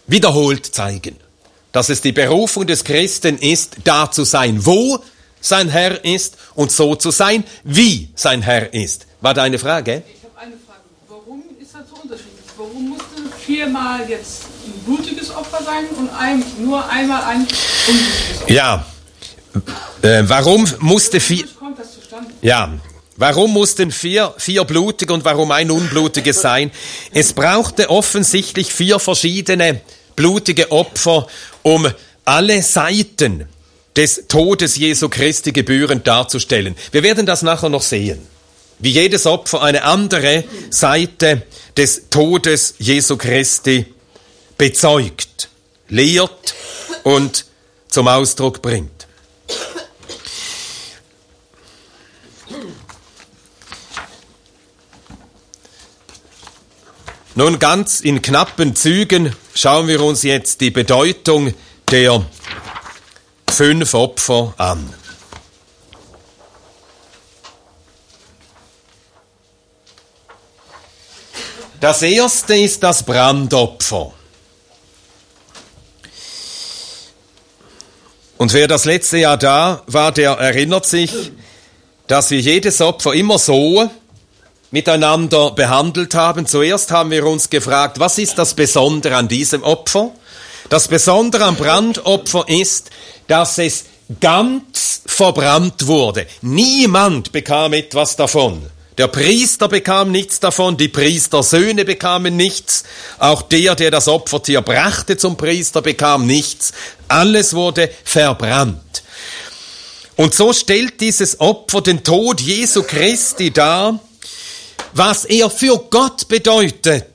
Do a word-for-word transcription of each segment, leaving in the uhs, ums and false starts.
wiederholt zeigen, dass es die Berufung des Christen ist, da zu sein, wo sein Herr ist und so zu sein, wie sein Herr ist. War da eine Frage? Ich habe eine Frage. Warum ist das so unterschiedlich? Warum musste viermal jetzt ein blutiges Opfer sein und ein, nur einmal ein unblutiges Opfer? Ja, äh, warum musste vier... Wie kommt das zustande? Ja, warum mussten vier, vier blutige und warum ein unblutiges sein? Es brauchte offensichtlich vier verschiedene blutige Opfer, um alle Seiten des Todes Jesu Christi gebührend darzustellen. Wir werden das nachher noch sehen, wie jedes Opfer eine andere Seite des Todes Jesu Christi bezeugt, lehrt und zum Ausdruck bringt. Nun ganz in knappen Zügen schauen wir uns jetzt die Bedeutung der fünf Opfer an. Das erste ist das Brandopfer. Und wer das letzte Jahr da war, der erinnert sich, dass wir jedes Opfer immer so miteinander behandelt haben. Zuerst haben wir uns gefragt, was ist das Besondere an diesem Opfer? Das Besondere am Brandopfer ist, dass es ganz verbrannt wurde. Niemand bekam etwas davon. Der Priester bekam nichts davon, die Priestersöhne bekamen nichts, auch der, der das Opfertier brachte zum Priester, bekam nichts. Alles wurde verbrannt. Und so stellt dieses Opfer den Tod Jesu Christi dar, was er für Gott bedeutet.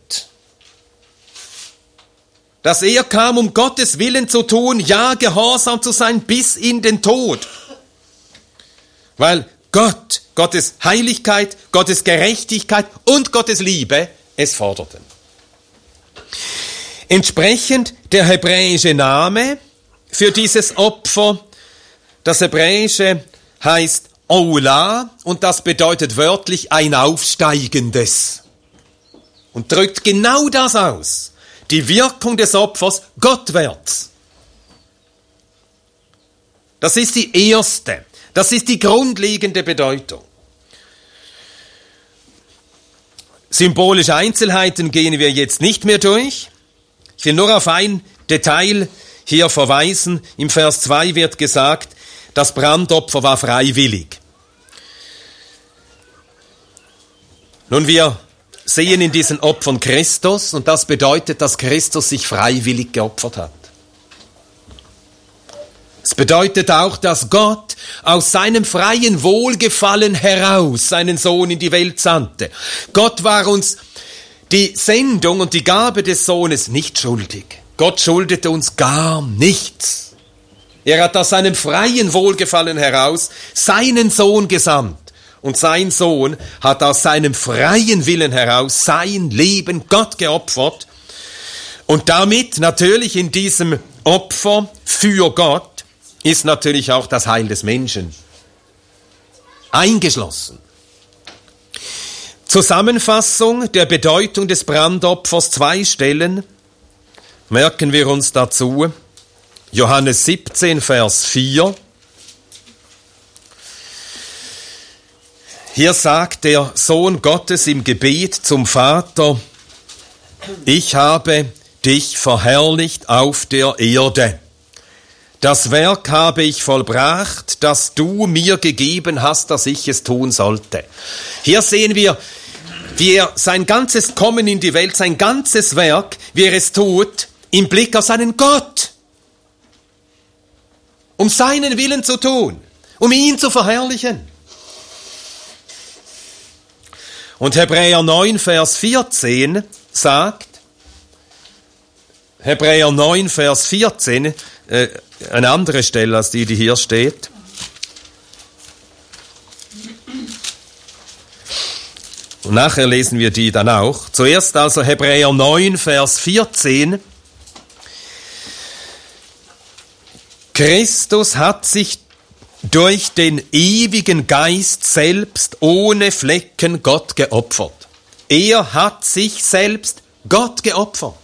Dass er kam, um Gottes Willen zu tun, ja, gehorsam zu sein bis in den Tod. Weil Gott, Gottes Heiligkeit, Gottes Gerechtigkeit und Gottes Liebe es forderten. Entsprechend der hebräische Name für dieses Opfer, das hebräische heißt Ola und das bedeutet wörtlich ein Aufsteigendes. Und drückt genau das aus. Die Wirkung des Opfers gottwärts. Das ist die erste, das ist die grundlegende Bedeutung. Symbolische Einzelheiten gehen wir jetzt nicht mehr durch. Ich will nur auf ein Detail hier verweisen. Im Vers zwei wird gesagt, das Brandopfer war freiwillig. Nun, wir sehen in diesen Opfern Christus und das bedeutet, dass Christus sich freiwillig geopfert hat. Es bedeutet auch, dass Gott aus seinem freien Wohlgefallen heraus seinen Sohn in die Welt sandte. Gott war uns die Sendung und die Gabe des Sohnes nicht schuldig. Gott schuldete uns gar nichts. Er hat aus seinem freien Wohlgefallen heraus seinen Sohn gesandt. Und sein Sohn hat aus seinem freien Willen heraus sein Leben Gott geopfert. Und damit natürlich in diesem Opfer für Gott ist natürlich auch das Heil des Menschen eingeschlossen. Zusammenfassung der Bedeutung des Brandopfers, zwei Stellen, merken wir uns dazu. Johannes siebzehn, Vers vier. Hier sagt der Sohn Gottes im Gebet zum Vater, ich habe dich verherrlicht auf der Erde. Das Werk habe ich vollbracht, das du mir gegeben hast, dass ich es tun sollte. Hier sehen wir, wie er sein ganzes Kommen in die Welt, sein ganzes Werk, wie er es tut, im Blick auf seinen Gott. Um seinen Willen zu tun, um ihn zu verherrlichen. Und Hebräer neun, Vers vierzehn sagt, Hebräer neun, Vers vierzehn, äh, eine andere Stelle als die, die hier steht. Und nachher lesen wir die dann auch. Zuerst also Hebräer neun, Vers vierzehn. Christus hat sich durch den ewigen Geist selbst ohne Flecken Gott geopfert. Er hat sich selbst Gott geopfert.